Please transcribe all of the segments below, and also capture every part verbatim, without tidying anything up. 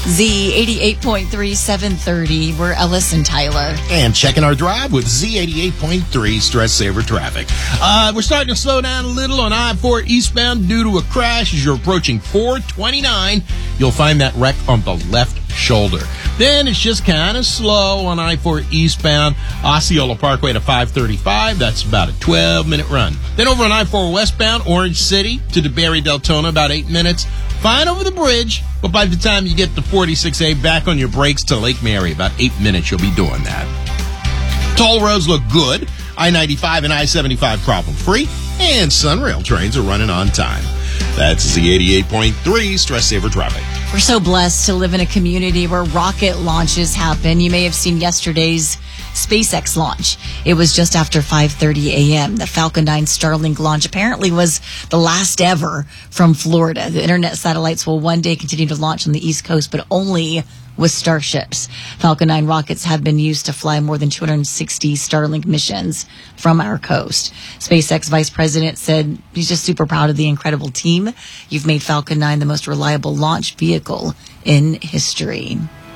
Z eighty-eight point three, seven thirty. We're Ellis and Tyler. And checking our drive with Z eighty-eight point three Stress Saver Traffic. Uh, we're starting to slow down a little on I four eastbound due to a crash as you're approaching four twenty-nine. You'll find that wreck on the left shoulder. Then it's just kind of slow on I four eastbound Osceola Parkway to five thirty-five. That's about a twelve-minute run. Then over on I four westbound Orange City to DeBerry Deltona, about eight minutes. Fine over the bridge, but by the time you get to forty-six A, back on your brakes to Lake Mary, about eight minutes you'll be doing that. Toll roads look good. I ninety-five and I seventy-five problem-free, and Sunrail trains are running on time. That's Z eighty-eight point three Stress Saver Traffic. We're so blessed to live in a community where rocket launches happen. You may have seen yesterday's SpaceX launch. It was just after five thirty a.m. The Falcon nine Starlink launch apparently was the last ever from Florida. The internet satellites will one day continue to launch on the East Coast, but only with Starships. Falcon nine rockets have been used to fly more than two hundred sixty Starlink missions from our coast. SpaceX Vice President said he's just super proud of the incredible team. You've made Falcon nine the most reliable launch vehicle in history.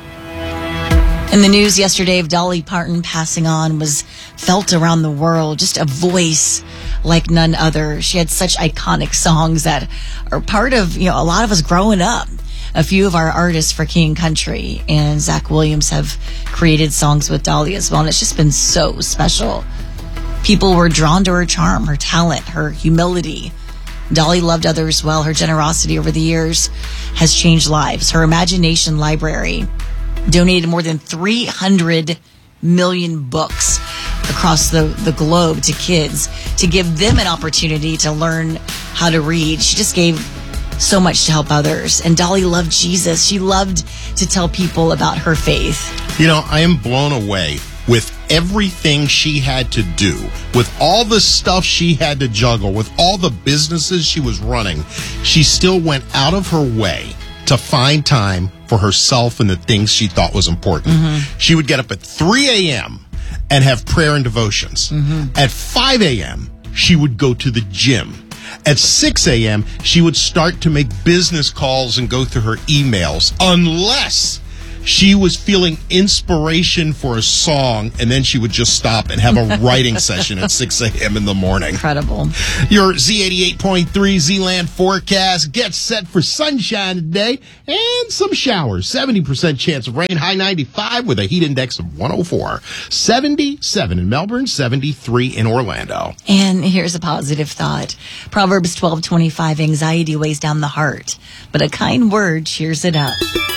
In the news yesterday of Dolly Parton passing on was felt around the world, just a voice like none other. She had such iconic songs that are part of, you know, a lot of us growing up. A few of our artists for King and Country and Zach Williams have created songs with Dolly as well, and it's just been so special. People were drawn to her charm, her talent, her humility. Dolly loved others well. Her generosity over the years has changed lives. Her imagination library donated more than three hundred million books across the, the globe to kids to give them an opportunity to learn how to read. She just gave so much to help others. And Dolly loved Jesus. She loved to tell people about her faith. You know, I am blown away with everything she had to do, with all the stuff she had to juggle, with all the businesses she was running. She still went out of her way to find time for herself and the things she thought was important. Mm-hmm. She would get up at three a.m. and have prayer and devotions. Mm-hmm. At five a.m., she would go to the gym. At six a.m., she would start to make business calls and go through her emails, unless she was feeling inspiration for a song, and then she would just stop and have a writing session at six a.m. in the morning. Incredible. Your Z eighty-eight point three Z-Land forecast gets set for sunshine today and some showers. seventy percent chance of rain, high ninety-five with a heat index of one oh four. seventy-seven in Melbourne, seventy-three in Orlando. And here's a positive thought. Proverbs twelve twenty-five, anxiety weighs down the heart, but a kind word cheers it up.